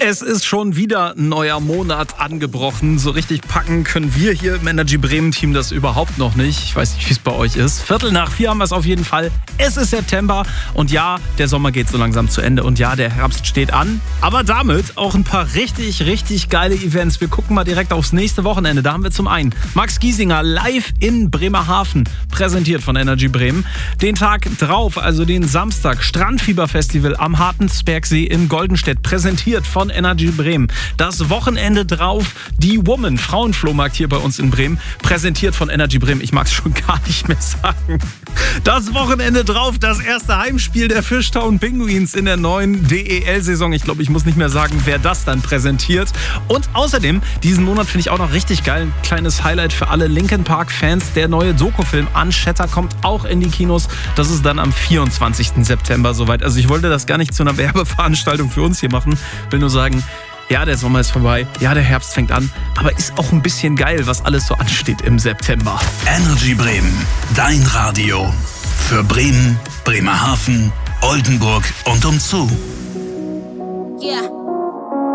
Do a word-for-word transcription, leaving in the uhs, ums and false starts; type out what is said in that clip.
Es ist schon wieder ein neuer Monat angebrochen. So richtig packen können wir hier im Energy Bremen Team das überhaupt noch nicht. Ich weiß nicht, wie es bei euch ist. Viertel nach vier haben wir es auf jeden Fall. Es ist September und ja, der Sommer geht so langsam zu Ende und ja, der Herbst steht an. Aber damit auch ein paar richtig, richtig geile Events. Wir gucken mal direkt aufs nächste Wochenende. Da haben wir zum einen Max Giesinger live in Bremerhaven, präsentiert von Energy Bremen. Den Tag drauf, also den Samstag, Strandfieberfestival am Hartensbergsee in Goldenstedt, präsentiert von Energy Bremen. Das Wochenende drauf, die Woman, Frauenflohmarkt hier bei uns in Bremen, präsentiert von Energy Bremen. Ich mag es schon gar nicht mehr sagen. Das Wochenende drauf, das erste Heimspiel der Fishtown Pinguins in der neuen D E L-Saison. Ich glaube, ich muss nicht mehr sagen, wer das dann präsentiert. Und außerdem, diesen Monat finde ich auch noch richtig geil, ein kleines Highlight für alle Linkin Park-Fans. Der neue Doku-Film Unshatter kommt auch in die Kinos. Das ist dann am vierundzwanzigsten September soweit. Also ich wollte das gar nicht zu einer Werbeveranstaltung für uns hier machen. Will nur sagen, ja, der Sommer ist vorbei, ja, der Herbst fängt an, aber ist auch ein bisschen geil, was alles so ansteht im September. Energy Bremen, dein Radio. Für Bremen, Bremerhaven, Oldenburg und umzu. Yeah.